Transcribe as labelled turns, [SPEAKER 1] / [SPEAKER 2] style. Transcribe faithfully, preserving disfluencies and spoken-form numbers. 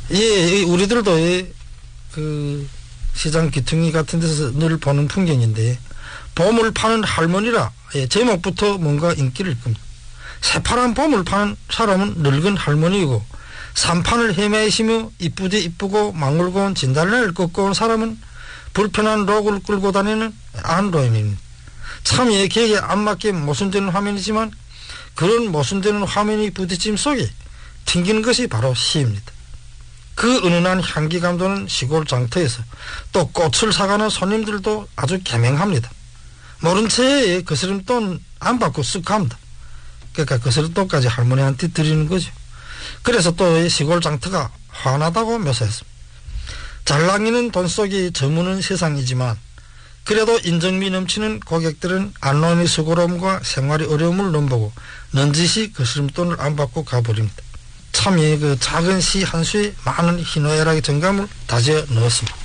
[SPEAKER 1] 예, 우리들도 예, 그 시장 귀퉁이 같은 데서 늘 보는 풍경인데 봄을 파는 할머니라 예, 제목부터 뭔가 인기를 끕니다. 새파란 봄을 파는 사람은 늙은 할머니이고 산판을 헤매시며 이쁘디 이쁘고 망울고 온 진달래를 꺾고 온 사람은 불편한 록을 끌고 다니는 안로인입니다. 참 예, 계획에 안 맞게 모순되는 화면이지만 그런 모순되는 화면이 부딪힘 속에 튕기는 것이 바로 시입니다. 그 은은한 향기 감도는 시골 장터에서 또 꽃을 사가는 손님들도 아주 개명합니다. 모른 채에 거스름돈 안 받고 쓱 갑니다. 그러니까 거스름돈까지 할머니한테 드리는 거죠. 그래서 또 시골 장터가 환하다고 묘사했습니다. 잘랑이는 돈 속이 저무는 세상이지만 그래도 인정미 넘치는 고객들은 안노인의 수고로움과 생활의 어려움을 넘보고 넌지시 거스름돈을 안 받고 가버립니다. 참 이 그 작은 시 한 수에 많은 희노애락의 정감을 다져 넣었습니다.